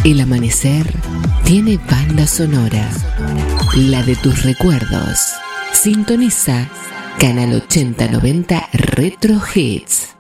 El amanecer tiene banda sonora, la de tus recuerdos. Sintoniza Canal 8090 Retro Hits.